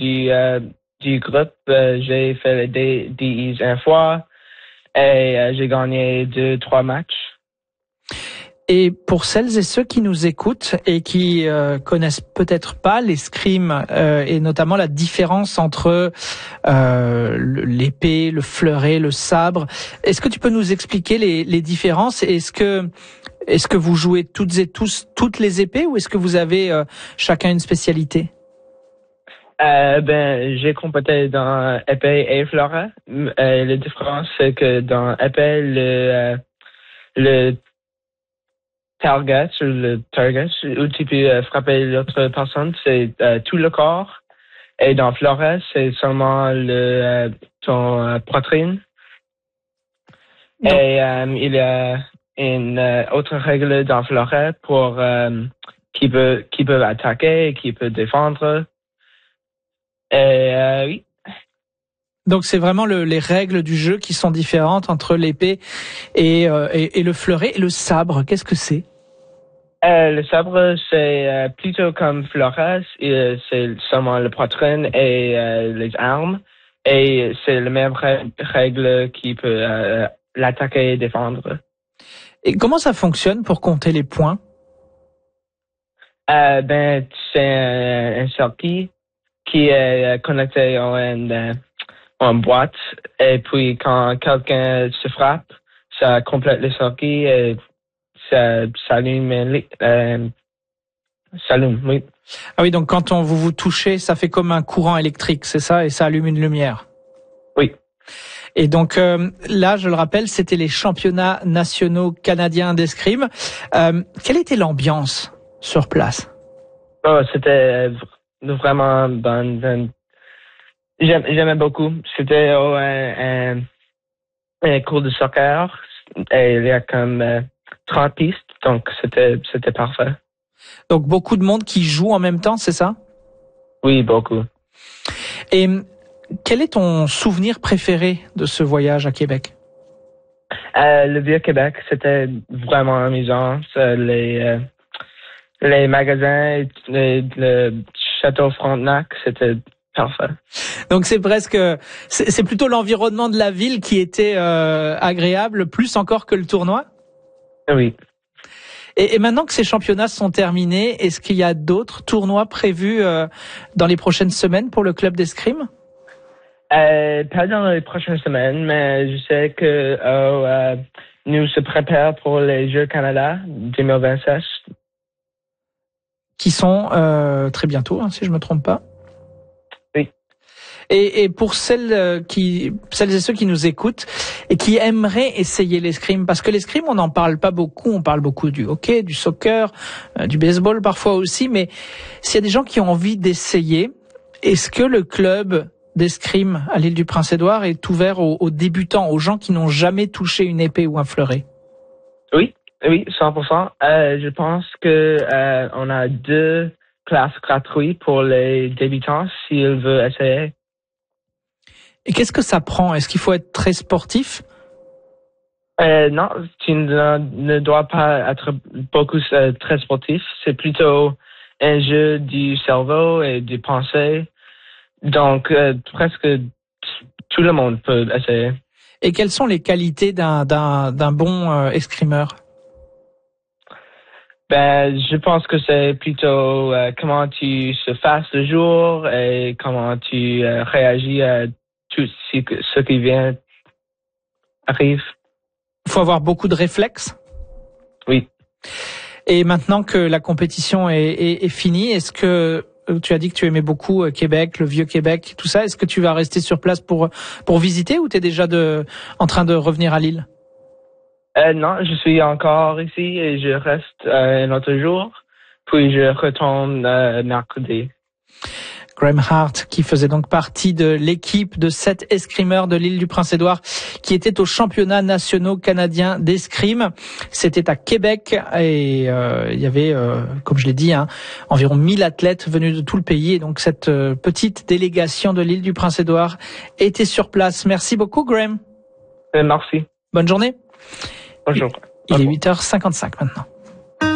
du groupe. J'ai fait le DIs une fois et j'ai gagné 2-3 matchs. Et pour celles et ceux qui nous écoutent et qui connaissent peut-être pas l'escrime et notamment la différence entre l'épée, le fleuret, le sabre, est-ce que tu peux nous expliquer les différences? Est-ce que vous jouez toutes et tous toutes les épées ou est-ce que vous avez chacun une spécialité? J'ai compété dans épée et fleuret. La différence c'est que dans épée le target où tu peux frapper l'autre personne, c'est tout le corps. Et dans fleuret, c'est seulement ton poitrine. Donc, et il y a une autre règle dans fleuret pour qui peut attaquer et qui peut défendre. Et oui. Donc c'est vraiment les règles du jeu qui sont différentes entre l'épée et le fleuret. Et le sabre, qu'est-ce que c'est? Le sabre, c'est plutôt comme fleuret, c'est seulement le poitrine et les armes. Et c'est la même règle qui peut l'attaquer et défendre. Et comment ça fonctionne pour compter les points? C'est un circuit qui est connecté en boîte. Et puis quand quelqu'un se frappe, ça complète le circuit et ça s'allume, oui. Ah oui, donc quand vous touchez, ça fait comme un courant électrique, c'est ça? Et ça allume une lumière? Oui. Et donc là, je le rappelle, c'était les championnats nationaux canadiens d'escrime. Quelle était l'ambiance sur place? C'était vraiment bon. J'aimais beaucoup. C'était un cours de soccer et il y a comme 30 pistes, donc c'était parfait. Donc beaucoup de monde qui joue en même temps, c'est ça? Oui, beaucoup. Et quel est ton souvenir préféré de ce voyage à Québec? Le Vieux-Québec, c'était vraiment amusant. Les magasins, le château Frontenac, c'était parfait. Donc c'est plutôt l'environnement de la ville qui était agréable, plus encore que le tournoi? Oui. Et maintenant que ces championnats sont terminés, est-ce qu'il y a d'autres tournois prévus dans les prochaines semaines pour le club d'escrime? Pas dans les prochaines semaines, mais je sais que nous se préparons pour les Jeux Canada 2026. Qui sont très bientôt, hein, si je me trompe pas. Oui. Et pour celles et ceux qui nous écoutent et qui aimeraient essayer l'escrime, parce que l'escrime, on n'en parle pas beaucoup. On parle beaucoup du hockey, du soccer, du baseball parfois aussi. Mais s'il y a des gens qui ont envie d'essayer, est-ce que le club d'escrime à l'île du Prince-Édouard est ouvert aux débutants, aux gens qui n'ont jamais touché une épée ou un fleuret? Oui, 100%. Je pense que on a 2 classes gratuites pour les débutants s'ils veulent essayer. Et qu'est-ce que ça prend? Est-ce qu'il faut être très sportif? Non, tu ne dois pas être beaucoup très sportif. C'est plutôt un jeu du cerveau et du pensée. Donc, presque tout le monde peut essayer. Et quelles sont les qualités d'un bon escrimeur? Je pense que c'est plutôt comment tu se fasses le jour et comment tu réagis à tout ce qui arrive. Il faut avoir beaucoup de réflexes? Oui. Et maintenant que la compétition est finie, est-ce que tu as dit que tu aimais beaucoup Québec, le Vieux-Québec, tout ça, est-ce que tu vas rester sur place pour visiter ou tu es déjà en train de revenir à Lille? Non, je suis encore ici et je reste un autre jour, puis je retourne mercredi. Graham Hart, qui faisait donc partie de l'équipe de 7 escrimeurs de l'île du Prince-Édouard, qui était aux championnats nationaux canadiens d'escrime. C'était à Québec et il y avait, comme je l'ai dit, environ 1000 athlètes venus de tout le pays. Et donc cette petite délégation de l'île du Prince-Édouard était sur place. Merci beaucoup, Graham. Merci. Bonne journée. Bonjour. Il est 8h55 maintenant.